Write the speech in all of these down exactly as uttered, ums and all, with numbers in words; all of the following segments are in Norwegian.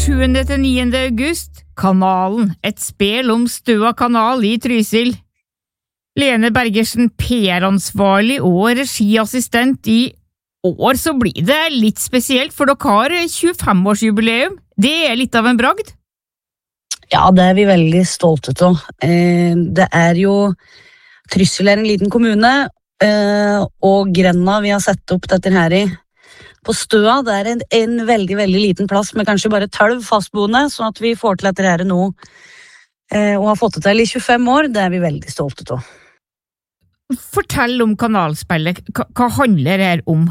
sjuende til niende august, Kanalen, et spel om Støa kanal i Trysil. Lene Bergersen, P R-ansvarlig og regiassistent i år, så blir det litt spesielt, for dere har tjuefem-årsjubileum. Det er litt av en bragd. Ja, det er vi veldig stolte av. Det er jo, Trysil er en liten kommune, og grenda vi har sett opp dette her i på Støa, det er en, en veldig, veldig liten plass med kanskje bare tolv fastboende, sånn at vi får til dette her nå, og har fått det til i tjuefem år, det er vi veldig stolte av. Fortell om kanalspillet. Hva, hva handler det her om?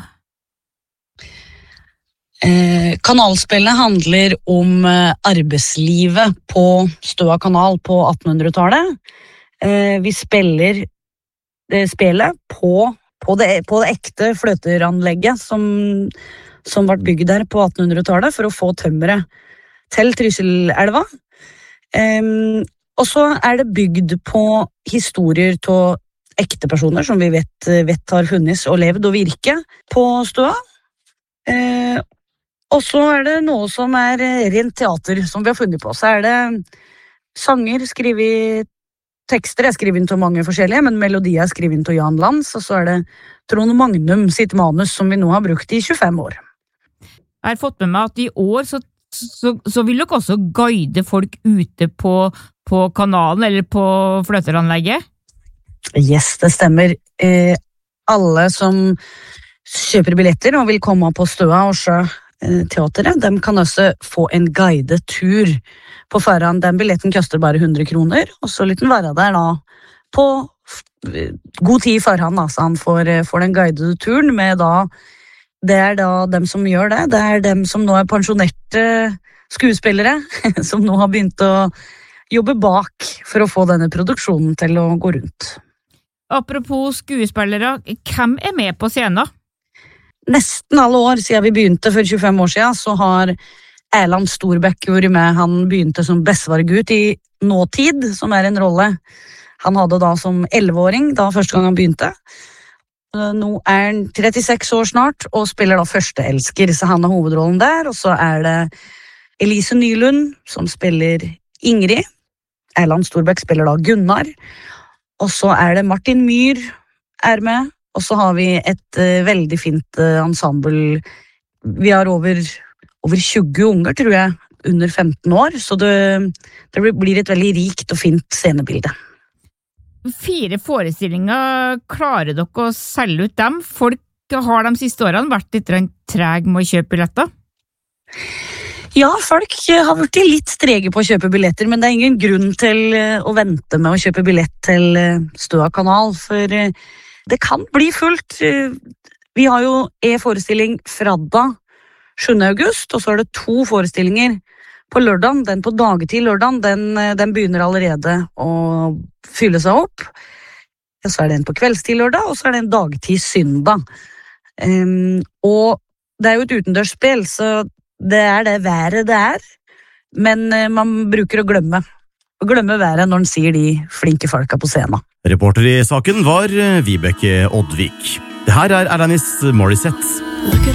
Eh, kanalspillet handler om eh, arbeidslivet på Støa kanal på attenhundretallet. Eh, vi spiller det spillet på, på, det, på det ekte fløteranlegget som, som ble bygd der på attenhundretallet for å få tømmeret til Trysilelva. Eh, og så er det bygd på historier til ekte personer som vi vet, vet har funnes og levd og virke på Støa. Eh, og så er det noe som er rent teater som vi har funnet på. Så er det sanger, skriver tekster, jeg skriver inn til mange forskjellige, men melodier er skriver inn til Jan Lands, og så er det Trond Magnum sitt manus som vi nå har brukt i tjuefem år. Jeg har fått med meg at i år så, så, så vil dere også guide folk ute på, på kanalen eller på fløteranlegget? Yes, det stemmer. Eh, alle som kjøper billetter og vil komme på Støa og se eh, teateret, de kan også få en guidet tur på forhånd. Den billetten koster bare hundre kroner, og så litt den være der da på god tid i forhånd, da, så han får, får den guidede turen med da, det er da dem som gjør det, det er dem som nå er pensjonerte skuespillere, som nå har begynt å jobbe bak for å få denne produksjonen til å gå rundt. Apropos skuespillere, hvem er med på scenen? Nesten alle år siden vi begynte for tjuefem år siden, så har Erland Storbekk vært med. Han begynte som bestvargutt i nåtid, som er en rolle han hadde da som elleveåring, da første gang han begynte. Nå er han trettiseks år snart, og spiller da førsteelsker, så han har hovedrollen der, og så er det Elise Nylund, som spiller Ingrid. Erland Storbekk spiller da Gunnar, og så er det Martin Myhr er med, og så har vi et uh, veldig fint uh, ensemble. Vi har over, over tjue unger, tror jeg, under femten år, så det, det blir et veldig rikt og fint scenebilde. Fire forestillinger, klarer dere å selge ut dem? Folk har de siste årene vært litt treg med å kjøpe billetter? Ja, folk har vært litt strege på å kjøpe billetter, men det er ingen grunn til å vente med å kjøpe billett til Støa kanal, for det kan bli fullt. Vi har jo en forestilling fredag sjuende august, og så er det to forestillinger på lørdagen. Den på dagetid lørdagen, den, den begynner allerede å fylle seg opp. Og så er det en på kveldstid lørdag, og så er det en dagtid søndag. Um, og det er jo et utendørsspill, så det er det været det er, men man bruker å glemme. Å glemme været når man sier de flinke folka på scenen. Reporter i saken var Vibeke Oddvik. Det her er Alanis Morissette.